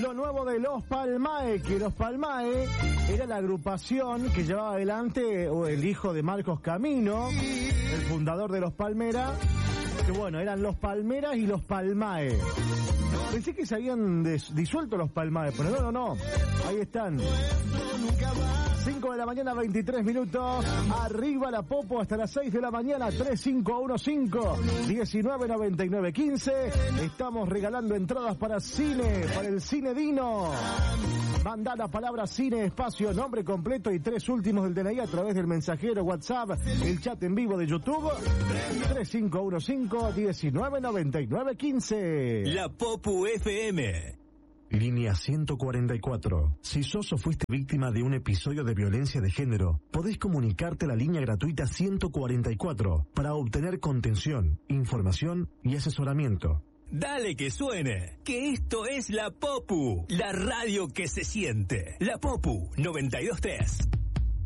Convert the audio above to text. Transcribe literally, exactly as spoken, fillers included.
lo nuevo de Los Palmae, que Los Palmae era la agrupación que llevaba adelante o el hijo de Marcos Camino, el fundador de Los Palmeras, que bueno, eran Los Palmeras y Los Palmae. Pensé que se habían des- disuelto Los Palmae, pero no, no, no, ahí están. cinco de la mañana, veintitrés minutos. Arriba la Popo hasta las seis de la mañana. tres cinco uno cinco, diecinueve noventa y nueve quince. Estamos regalando entradas para cine, para el Cine Dino. Manda la palabra cine, espacio, nombre completo y tres últimos del D N I a través del mensajero WhatsApp, el chat en vivo de YouTube. tres cinco uno cinco, diecinueve noventa y nueve quince. La Popu F M. Línea ciento cuarenta y cuatro. Si sos o fuiste víctima de un episodio de violencia de género, podés comunicarte a la línea gratuita ciento cuarenta y cuatro para obtener contención, información y asesoramiento. Dale que suene, que esto es La Popu, la radio que se siente. La Popu noventa y dos punto tres.